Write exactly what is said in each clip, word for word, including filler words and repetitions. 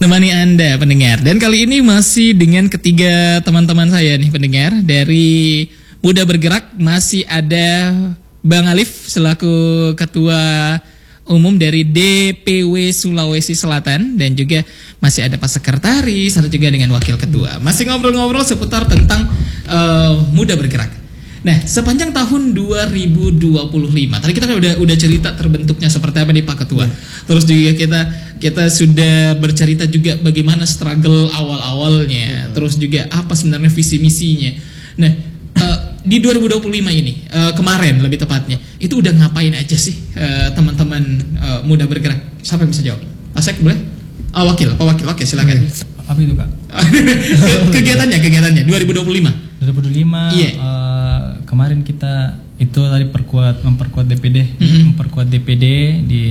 Temani Anda pendengar. Dan kali ini masih dengan ketiga teman-teman saya nih pendengar. Dari Muda Bergerak masih ada Bang Alif selaku Ketua Umum dari D P W Sulawesi Selatan. Dan juga masih ada Pak Sekretaris, ada juga dengan Wakil Ketua. Masih ngobrol-ngobrol seputar tentang uh, Muda Bergerak. Nah, sepanjang tahun dua ribu dua puluh lima, tadi kita kan udah udah cerita terbentuknya seperti apa nih Pak Ketua. Ya. Terus juga kita kita sudah bercerita juga bagaimana struggle awal-awalnya. Ya. Terus juga apa sebenarnya visi misinya. Nah, uh, di dua ribu dua puluh lima ini uh, kemarin lebih tepatnya, itu udah ngapain aja sih uh, teman-teman uh, Muda Bergerak? Siapa yang bisa jawab? Pak Sek boleh? Oh, wakil, Pak Wakil, oke silakan. Apa itu Kak? kegiatannya, kegiatannya dua ribu dua puluh lima. dua ribu dua puluh lima. Iya. Uh, kemarin kita itu tadi perkuat memperkuat D P D, mm-hmm. memperkuat D P D di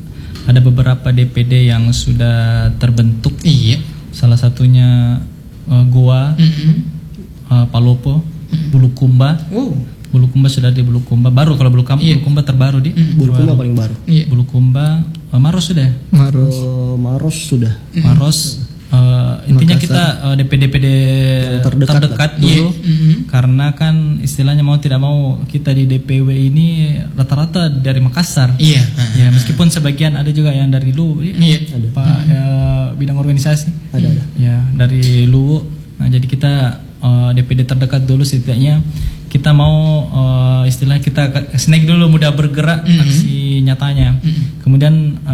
ada beberapa D P D yang sudah terbentuk. Iya. Salah satunya uh, Goa, mm-hmm. uh, Palopo, mm-hmm. Bulukumba. Wow. Bulukumba sudah di Bulukumba baru kalau Bulukumba, iya. Bulukumba terbaru di. Mm-hmm. Bulukumba paling baru. Iya. Bulukumba, uh, Maros sudah. Maros. Uh, Maros sudah. Mm-hmm. Maros. Uh, intinya Makassar. Kita uh, D P D D P D terdekat, terdekat dulu, yeah. mm-hmm. karena kan istilahnya mau tidak mau kita di D P W ini rata-rata dari Makassar, iya, yeah. ya meskipun sebagian ada juga yang dari Luwu, yeah. ada. Pak mm-hmm. ya, bidang organisasi, ada, ada, ya dari Luwu. Nah jadi kita uh, D P D terdekat dulu setidaknya kita mau uh, istilah kita snack dulu Muda Bergerak, mm-hmm. aksi nyatanya. Mm-hmm. Kemudian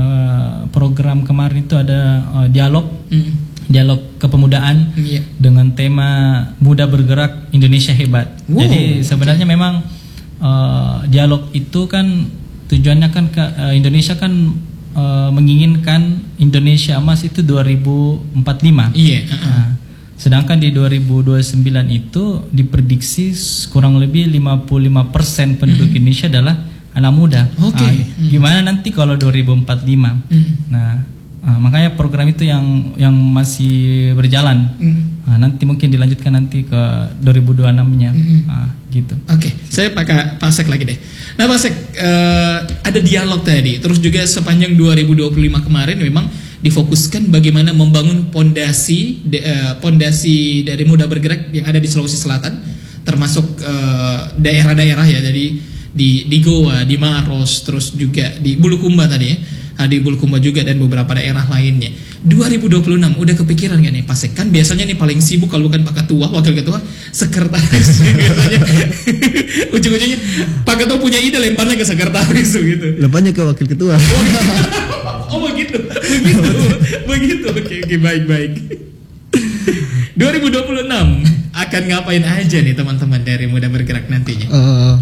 uh, program kemarin itu ada uh, dialog, mm-hmm. dialog kepemudaan, yeah. dengan tema Muda Bergerak Indonesia Hebat. Wow. Jadi sebenarnya okay. memang uh, dialog itu kan tujuannya kan ke uh, Indonesia kan uh, menginginkan Indonesia emas itu dua ribu empat puluh lima. Iya. Yeah. Uh-uh. Nah, sedangkan di dua ribu dua puluh sembilan itu diprediksi kurang lebih lima puluh lima persen penduduk mm-hmm. Indonesia adalah anak muda. Oke. Okay. Nah, mm-hmm. Gimana nanti kalau dua ribu empat puluh lima? Mm-hmm. Nah, nah, makanya program itu yang yang masih berjalan. Mm-hmm. Nah, nanti mungkin dilanjutkan nanti ke dua ribu dua puluh enam-nya. Mm-hmm. Nah, gitu. Oke, okay. Saya pakai Pak Sek lagi deh. Nah, Pak Sek, uh, ada dialog tadi. Terus juga sepanjang dua ribu dua puluh lima kemarin memang difokuskan bagaimana membangun pondasi pondasi dari Muda Bergerak yang ada di Sulawesi Selatan, termasuk uh, daerah-daerah ya, jadi di di Goa, di Maros, terus juga di Bulukumba tadi ya, nah, di Bulukumba juga dan beberapa daerah lainnya. dua ribu dua puluh enam udah kepikiran gak nih Pak Sek? Kan biasanya nih paling sibuk kalau bukan Pak Ketua, Wakil Ketua, Sekretaris biasanya. Ujung-ujungnya Pak Ketua punya ide lemparnya ke Sekretaris gitu. Lemparnya ke Wakil Ketua. Oh begitu, begitu, begitu. Oke, oke, baik-baik. dua ribu dua puluh enam akan ngapain aja nih teman-teman dari Muda Bergerak nantinya? Uh,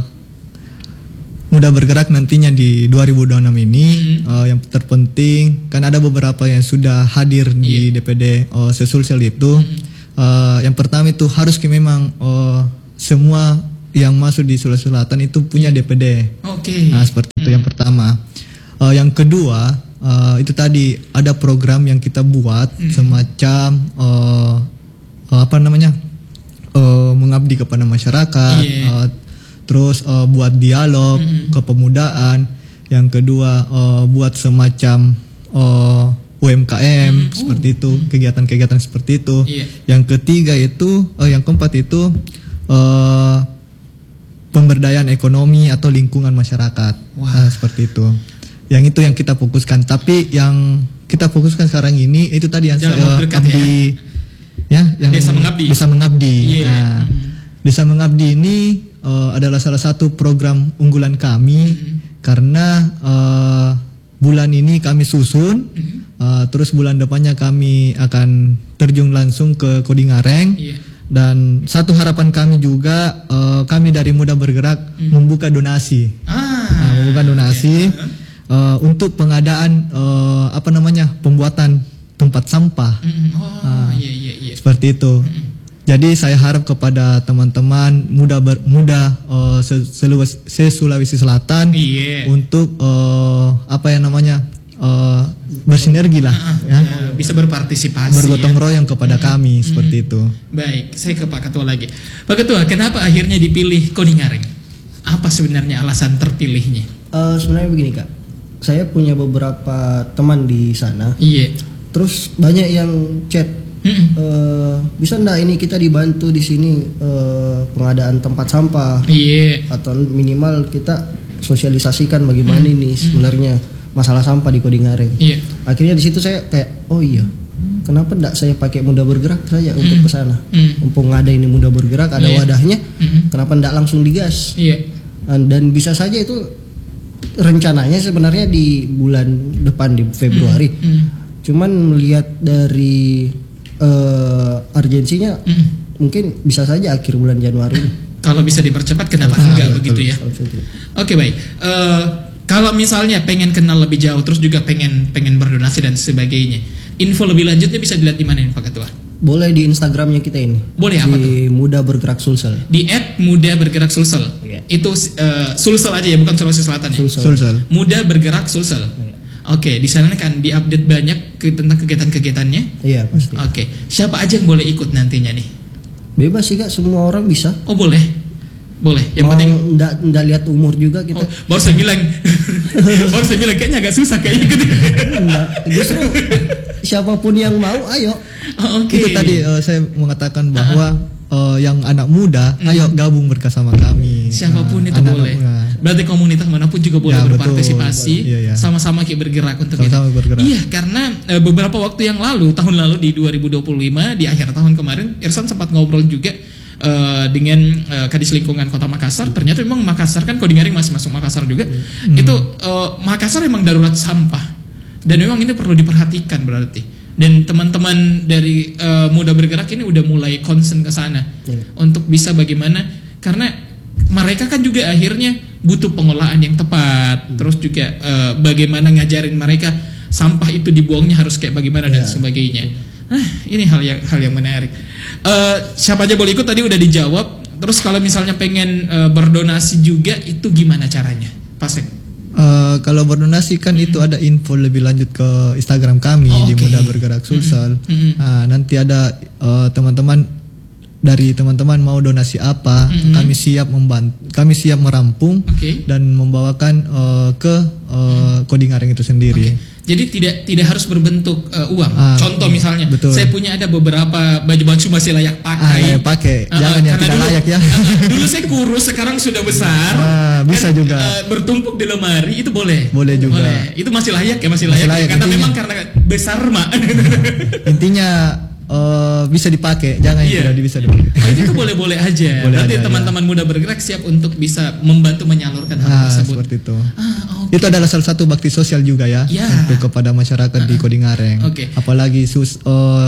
Muda Bergerak nantinya di dua ribu dua puluh enam ini, mm-hmm. uh, yang terpenting kan ada beberapa yang sudah hadir di yeah. D P D uh, Sesulsel itu. Mm-hmm. Uh, yang pertama itu harus memang uh, semua yang masuk di Sulawesi Selatan itu punya D P D. Oke. Okay. Nah seperti mm-hmm. itu yang pertama. Uh, yang kedua. Uh, itu tadi ada program yang kita buat mm. semacam uh, uh, apa namanya uh, mengabdi kepada masyarakat, yeah. uh, terus uh, buat dialog mm. kepemudaan. Yang kedua uh, buat semacam uh, U M K M mm. seperti itu, kegiatan-kegiatan seperti itu. Yeah. Yang ketiga itu, uh, yang keempat itu uh, pemberdayaan ekonomi atau lingkungan masyarakat, wow. uh, seperti itu. Yang itu yang kita fokuskan, tapi yang kita fokuskan sekarang ini itu tadi yang saya abdi, ya, ya yang desa mengabdi. Desa mengabdi. Yeah. Nah, desa mengabdi ini uh, adalah salah satu program unggulan kami mm-hmm. karena uh, bulan ini kami susun, mm-hmm. uh, terus bulan depannya kami akan terjun langsung ke Kodingareng. Yeah. Dan satu harapan kami juga uh, kami dari Muda Bergerak mm-hmm. membuka donasi, ah, nah, membuka donasi. Yeah. Uh, untuk pengadaan uh, apa namanya pembuatan tempat sampah, mm-hmm. oh, uh, iya, iya, iya. seperti itu. Mm-hmm. Jadi saya harap kepada teman-teman muda ber, muda uh, se-Sulawesi Selatan yeah. untuk uh, apa yang namanya uh, bersinergi lah, uh, ya. uh, bisa berpartisipasi, bergotong ya. royong kepada mm-hmm. kami mm-hmm. seperti itu. Baik, saya ke Pak Ketua lagi. Pak Ketua, kenapa akhirnya dipilih Kodingareng? Apa sebenarnya alasan terpilihnya? Uh, sebenarnya begini Kak. Saya punya beberapa teman di sana. Iya. terus banyak yang chat, Mm-mm. uh, bisa ndak ini kita dibantu di sini uh, pengadaan tempat sampah, Iya. atau minimal kita sosialisasikan bagaimana Mm. ini sebenarnya masalah sampah di Kodingareng. Iya. Akhirnya di situ saya kayak, oh iya, kenapa ndak saya pakai Muda Bergerak saja untuk Mm. ke sana? Mm. Mumpung ada ini Muda Bergerak, ada Iya. wadahnya, Mm-mm. kenapa ndak langsung digas? Iya. Dan bisa saja itu rencananya sebenarnya di bulan depan di Februari. Mm. Mm. Cuman melihat dari uh, urgensinya, Mm. mungkin bisa saja akhir bulan Januari. Kalau bisa dipercepat kenapa Ah, enggak betul, begitu ya? betul. Oke, baik. Eh, kalau misalnya pengen kenal lebih jauh terus juga pengen pengen berdonasi dan sebagainya. Info lebih lanjutnya bisa dilihat di mana nih Pak Ketua? Boleh di Instagramnya kita ini. Boleh, apa di Muda Bergerak Sulsel. Di et muda bergerak sulsel. Iya. Itu eh, Sulsel aja ya, bukan Sulawesi Selatan ya. Sulsel. Sulsel. Muda bergerak sulsel. Iya. Oke, di sana kan diupdate banyak ke, tentang kegiatan-kegiatannya. Iya pasti. Oke, siapa aja yang boleh ikut nantinya nih? Bebas sih kak, semua orang bisa. Oh boleh, boleh. Yang Mau penting. ndak ndak lihat umur juga kita. Oh, baru saya bilang, baru saya bilang kayaknya agak susah kayak gitu. Ndak. Justru siapapun yang mau, ayo. Oh, Oke. Itu tadi eh, saya mengatakan bahwa eh, yang anak muda, ayo gabung bersama kami. Siapapun Nah, itu anak-anak boleh. muda. Berarti komunitas manapun juga boleh Ya, betul. berpartisipasi. Iya, iya. Sama-sama kayak bergerak untuk Sama-sama itu. bergerak. Iya, karena e, beberapa waktu yang lalu, tahun lalu di dua ribu dua puluh lima di akhir tahun kemarin, Irsan sempat ngobrol juga e, dengan e, Kadis Lingkungan Kota Makassar. Ternyata memang Makassar kan Kodingareng masih masuk Makassar juga. Hmm. Itu e, Makassar memang darurat sampah. Dan memang ini perlu diperhatikan berarti. Dan teman-teman dari e, Muda Bergerak ini udah mulai concern ke sana Iya. untuk bisa bagaimana, karena mereka kan juga akhirnya butuh pengolahan yang tepat, Hmm. terus juga eh, bagaimana ngajarin mereka sampah itu dibuangnya harus kayak bagaimana dan Ya. sebagainya. Nah, ini hal yang hal yang menarik. Eh, siapa aja boleh ikut tadi udah dijawab. Terus kalau misalnya pengen eh, berdonasi juga itu gimana caranya, Pak Sek? Eh, kalau berdonasi kan itu ada info lebih lanjut ke Instagram kami Oh, di oke. Muda Bergerak Sulsel. Mm-mm. Nah, nanti ada eh, teman-teman dari teman-teman mau donasi apa, Mm-mm. kami siap membantu, kami siap merampung Oke. dan membawakan eh, ke eh, Kodingareng itu sendiri. Oke. Jadi tidak tidak harus berbentuk eh, uang. Ah, Contoh misalnya, betul. saya punya ada beberapa baju-baju masih layak Ah, pakai. layak pakai. Ah, Jangan ah, yang karena tidak dulu- layak ya. ah, ah, dulu saya kurus, sekarang sudah besar. Ah, bisa juga. eh, bertumpuk di lemari itu boleh. Boleh juga. Itu masih layak ya, masih, Masih layak. layak, ya. Karena intinya. memang karena besar mak. Intinya eh, bisa dipakai, jangan yang Iya. tidak bisa dipakai. Oh, itu boleh-boleh aja. Boleh Berarti aja, teman-teman Muda Bergerak siap untuk bisa membantu menyalurkan hal Nah, tersebut. seperti itu. Ah, oke. Itu adalah salah satu bakti sosial juga ya, Ya. untuk kepada masyarakat di Kodingareng. Oke. Apalagi sus eh,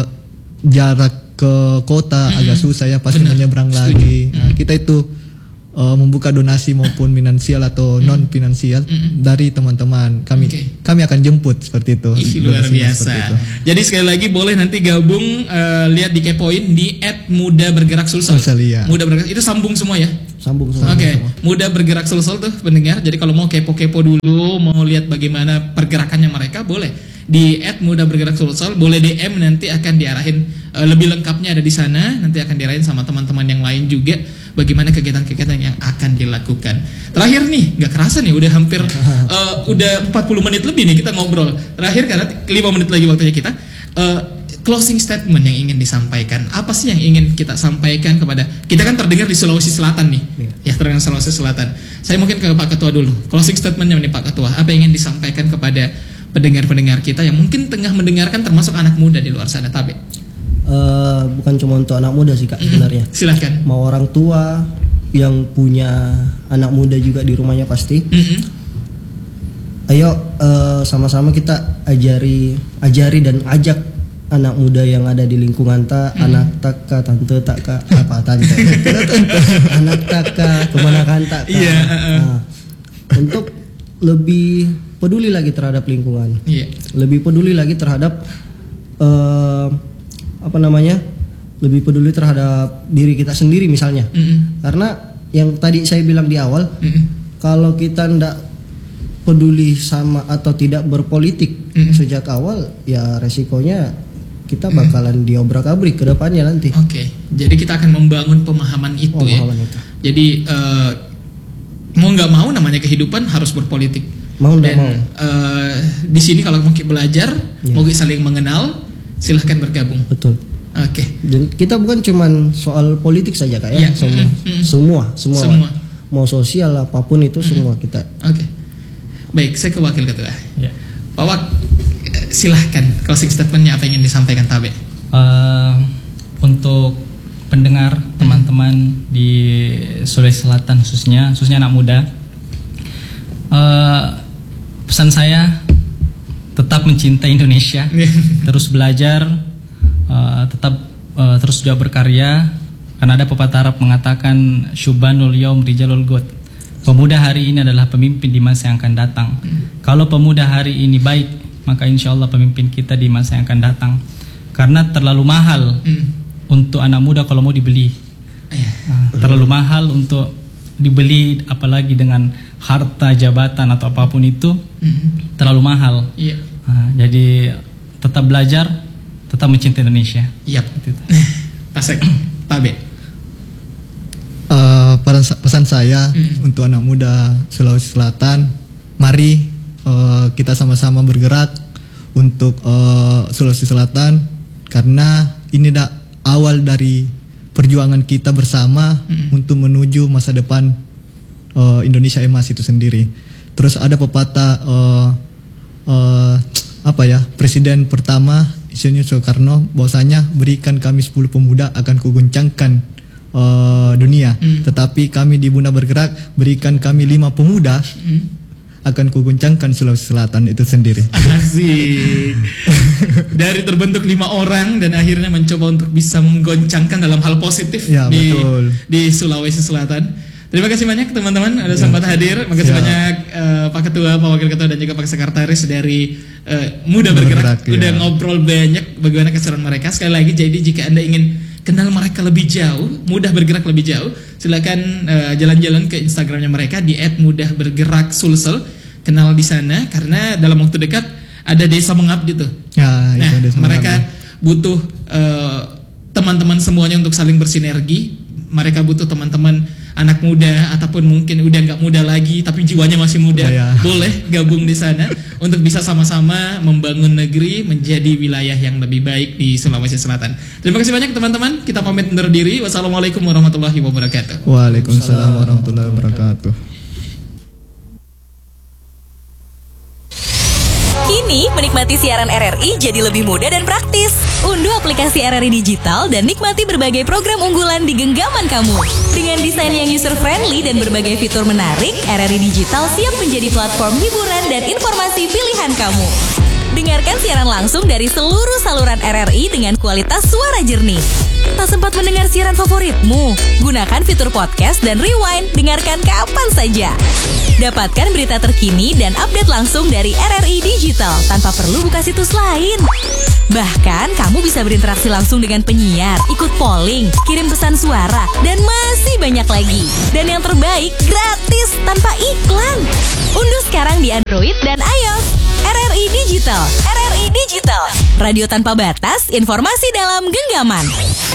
jarak ke kota agak susah ya, pasti Benar. menyeberang Setuju. lagi. Nah, kita itu eh, membuka donasi maupun finansial atau non finansial dari teman-teman. Kami Oke. kami akan jemput seperti itu. Ih, luar donasinya biasa. seperti itu. Jadi sekali lagi boleh nanti gabung eh, lihat di kepoin di et muda bergerak sulsel. Sulsel, iya. Muda bergerak itu sambung semua ya. Sambung Oke, semua. Muda Bergerak Sulsel tuh pendengar. Jadi kalau mau kepo-kepo dulu, mau lihat bagaimana pergerakannya mereka, boleh di et Muda Bergerak Sulsel, boleh D M, nanti akan diarahin eh, lebih lengkapnya ada di sana. Nanti akan diarahin sama teman-teman yang lain juga bagaimana kegiatan-kegiatan yang akan dilakukan. Terakhir nih, nggak kerasa nih, udah hampir eh, udah empat puluh menit lebih nih kita ngobrol. Terakhir karena lima menit lagi waktunya kita. Eh, closing statement yang ingin disampaikan, apa sih yang ingin kita sampaikan kepada kita, kan terdengar di Sulawesi Selatan nih, ya terdengar Sulawesi Selatan. Saya mungkin ke Pak Ketua dulu, closing statementnya nih Pak Ketua, apa yang ingin disampaikan kepada pendengar-pendengar kita yang mungkin tengah mendengarkan, termasuk anak muda di luar sana, Tabe? Eh, bukan cuma untuk anak muda sih kak sebenarnya. Silahkan. Mau orang tua yang punya anak muda juga di rumahnya pasti. Mm-mm. Ayo eh, sama-sama kita ajari, ajari dan ajak anak muda yang ada di lingkungan tak, anak taka, tante taka, apa tante, anak taka, keponakan taka. Iya, uh-uh. Nah, untuk lebih peduli lagi terhadap lingkungan, Iya. lebih peduli lagi terhadap eh, apa namanya, lebih peduli terhadap diri kita sendiri misalnya. Mm-mm. Karena yang tadi saya bilang di awal, Mm-mm. kalau kita ndak peduli sama atau tidak berpolitik Mm. sejak awal, ya resikonya kita bakalan diobrak-abrik ke depannya nanti. Oke, jadi kita akan membangun pemahaman itu ya. Pemahaman itu. Jadi eh, mau nggak mau namanya kehidupan harus berpolitik. Mau dan mau. Uh, di sini kalau mau belajar, yeah. mau saling mengenal, silahkan bergabung. Betul. Oke. Okay. Dan kita bukan cuman soal politik saja kak ya, yeah. semua, mm-hmm. semua, semua, semua, mau sosial apapun itu mm-hmm. semua kita. Oke. Okay. Baik, saya ke wakil ketua. Yeah. Pak Wak, silahkan closing statementnya apa yang ingin disampaikan Tabe? Uh, untuk pendengar hmm. teman-teman di Sulawesi Selatan khususnya, khususnya anak muda, uh, pesan saya tetap mencintai Indonesia, terus belajar, uh, tetap uh, terus juga berkarya. Karena ada pepatah Arab mengatakan syubanul yaum rijalul ghad. Pemuda hari ini adalah pemimpin di masa yang akan datang. Hmm. Kalau pemuda hari ini baik, maka insya Allah pemimpin kita di masa yang akan datang. Karena terlalu mahal hmm. untuk anak muda kalau mau dibeli. Nah, terlalu mahal untuk dibeli, apalagi dengan harta jabatan atau apapun itu hmm. terlalu mahal. Yeah. Nah, jadi tetap belajar, tetap mencintai Indonesia. Yap. Pasek, Tabe. Uh, pesan saya hmm. untuk anak muda Sulawesi Selatan, mari uh, kita sama-sama bergerak untuk uh, Sulawesi Selatan. Karena ini dah awal dari perjuangan kita bersama mm. untuk menuju masa depan uh, Indonesia Emas itu sendiri. Terus ada pepatah uh, uh, apa ya, Presiden pertama Insinyur Soekarno bahwasanya berikan kami sepuluh pemuda akan kuguncangkan uh, dunia. Mm. Tetapi kami di Bunda Bergerak berikan kami lima pemuda mm. akan kuguncangkan Sulawesi Selatan itu sendiri. Asik. Dari terbentuk lima orang dan akhirnya mencoba untuk bisa menggoncangkan dalam hal positif ya, di, betul. di Sulawesi Selatan. Terima kasih banyak teman-teman ada ya. sempat hadir. Terima kasih ya. banyak uh, Pak Ketua, Pak Wakil Ketua dan juga Pak Sekretaris dari uh, Muda Bergerak. Bergerak Udah ya. ngobrol banyak bagaimana keseruan mereka. Sekali lagi, jadi jika Anda ingin kenal mereka lebih jauh, Mudah Bergerak lebih jauh, silakan uh, jalan-jalan ke Instagramnya mereka di et mudah bergerak sulsel. Kenal di sana karena dalam waktu dekat ada desa mengabdi tuh. Ya, nah, itu desa mereka mengabdi. butuh uh, teman-teman semuanya untuk saling bersinergi. Mereka butuh teman-teman anak muda ataupun mungkin udah nggak muda lagi tapi jiwanya masih muda, ya. boleh gabung di sana untuk bisa sama-sama membangun negeri menjadi wilayah yang lebih baik di Sulawesi Selatan. Terima kasih banyak teman-teman. Kita pamit undur diri. Wassalamualaikum warahmatullahi wabarakatuh. Waalaikumsalam warahmatullahi wabarakatuh. Kini, menikmati siaran R R I jadi lebih mudah dan praktis. Unduh aplikasi R R I Digital dan nikmati berbagai program unggulan di genggaman kamu. Dengan desain yang user-friendly dan berbagai fitur menarik, R R I Digital siap menjadi platform hiburan dan informasi pilihan kamu. Dengarkan siaran langsung dari seluruh saluran R R I dengan kualitas suara jernih. Tak sempat mendengar siaran favoritmu? Gunakan fitur podcast dan rewind, dengarkan kapan saja. Dapatkan berita terkini dan update langsung dari R R I Digital tanpa perlu buka situs lain. Bahkan, kamu bisa berinteraksi langsung dengan penyiar, ikut polling, kirim pesan suara, dan masih banyak lagi. Dan yang terbaik, gratis tanpa iklan. Unduh sekarang di Android dan iOS. R R I Digital. R R I Digital. Radio tanpa batas, informasi dalam genggaman.